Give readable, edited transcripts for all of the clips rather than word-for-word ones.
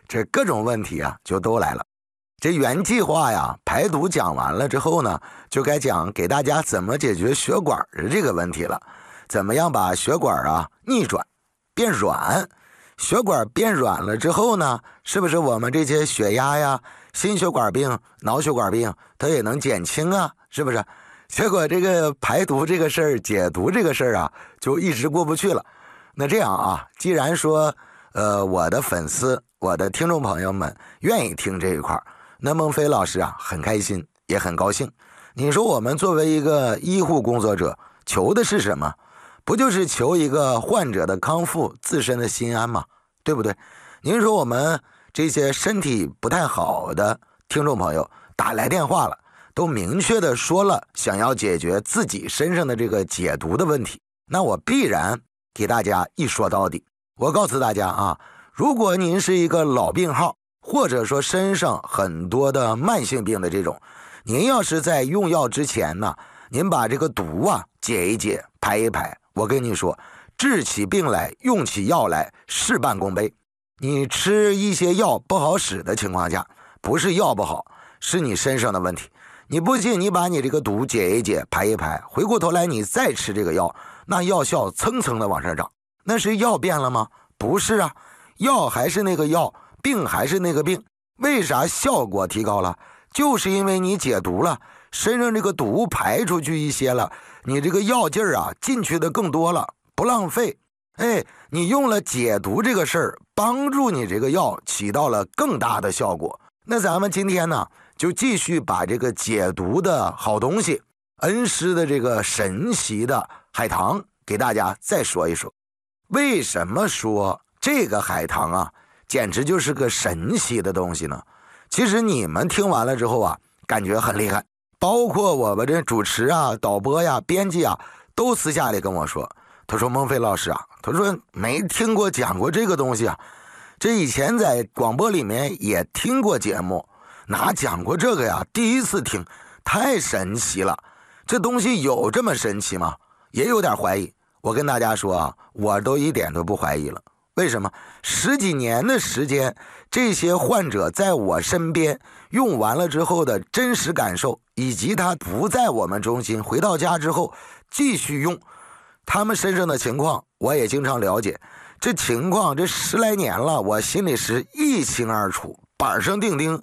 这各种问题啊就都来了。这原计划呀，排毒讲完了之后呢，就该讲给大家怎么解决血管的这个问题了。怎么样把血管啊逆转变软？血管变软了之后呢，是不是我们这些血压呀、心血管病、脑血管病它也能减轻啊？是不是？结果这个排毒这个事儿、解毒这个事儿啊，就一直过不去了。那这样啊，既然说我的粉丝、我的听众朋友们愿意听这一块，那孟非老师啊很开心，也很高兴。你说我们作为一个医护工作者，求的是什么？不就是求一个患者的康复、自身的心安吗？对不对？您说我们这些身体不太好的听众朋友打来电话了，都明确的说了想要解决自己身上的这个解毒的问题，那我必然给大家一说到底。我告诉大家啊，如果您是一个老病号，或者说身上很多的慢性病的这种，您要是在用药之前呢，您把这个毒啊解一解、排一排，我跟你说，治起病来、用起药来事半功倍。你吃一些药不好使的情况下，不是药不好，是你身上的问题。你不信，你把你这个毒解一解、排一排，回过头来你再吃这个药，那药效蹭蹭的往上涨。那是药变了吗？不是啊，药还是那个药，病还是那个病。为啥效果提高了？就是因为你解毒了，身上这个毒排出去一些了，你这个药劲儿啊进去的更多了，不浪费。你用了解毒这个事儿，帮助你这个药起到了更大的效果。那咱们今天呢，就继续把这个解毒的好东西，恩施的这个神奇的海棠给大家再说一说。为什么说这个海棠啊简直就是个神奇的东西呢？其实你们听完了之后啊，感觉很厉害，包括我们这主持啊、导播呀、编辑啊，都私下里跟我说，他说孟非老师啊，他说没听过讲过这个东西啊，这以前在广播里面也听过节目，哪讲过这个呀？第一次听，太神奇了。这东西有这么神奇吗？也有点怀疑。我跟大家说啊，我都一点都不怀疑了。为什么？10几年的时间，这些患者在我身边用完了之后的真实感受，以及他不在我们中心回到家之后继续用，他们身上的情况我也经常了解。这情况这10来年了，我心里是一清二楚，板上钉钉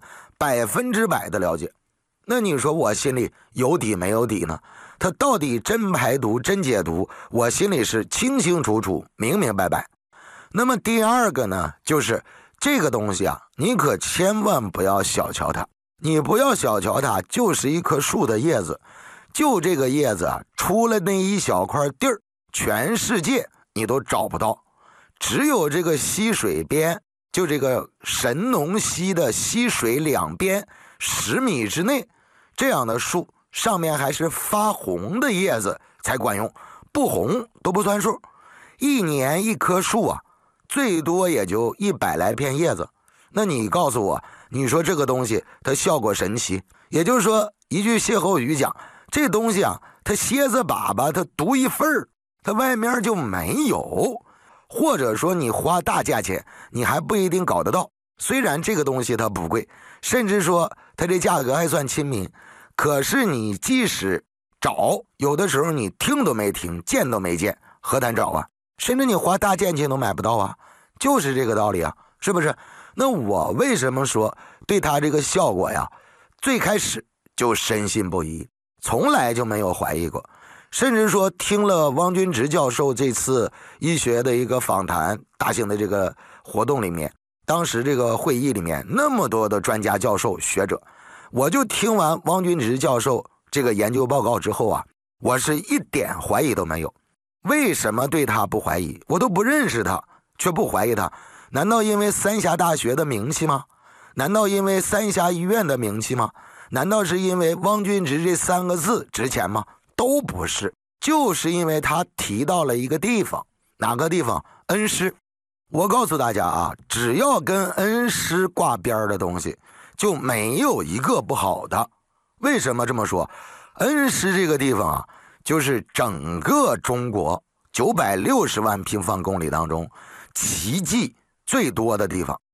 ，100%的了解。那你说我心里有底没有底呢？他到底真排毒真解毒，我心里是清清楚楚、明明白白。那么第二个呢，就是这个东西啊，你可千万不要小瞧它。你不要小瞧它，就是一棵树的叶子，就这个叶子啊，出了那一小块地儿，全世界你都找不到。只有这个溪水边，就这个神农溪的溪水两边10米之内，这样的树上面还是发红的叶子才管用，不红都不算数。一年一棵树啊，最多也就100来片叶子。那你告诉我，你说这个东西它效果神奇，也就是说一句歇后语讲，这东西啊，它蝎子粑粑它独一份儿，它外面就没有。或者说你花大价钱你还不一定搞得到。虽然这个东西它不贵，甚至说它这价格还算亲民，可是你即使找，有的时候你听都没听，见都没见，何谈找啊？甚至你花大价钱都买不到啊，就是这个道理啊，是不是？那我为什么说对它这个效果呀，最开始就深信不疑，从来就没有怀疑过。甚至说听了汪军直教授这次医学的一个访谈，大型的这个活动里面，当时这个会议里面那么多的专家教授学者，我就听完汪军直教授这个研究报告之后啊，我是一点怀疑都没有。为什么对他不怀疑？我都不认识他，却不怀疑他，难道因为三峡大学的名气吗？难道因为三峡医院的名气吗？难道是因为汪军直这3个字值钱吗？都不是，就是因为他提到了一个地方。哪个地方？恩施。我告诉大家啊，只要跟恩施挂边的东西，就没有一个不好的。为什么这么说？恩施这个地方啊，就是整个中国960万平方公里当中奇迹最多的地方。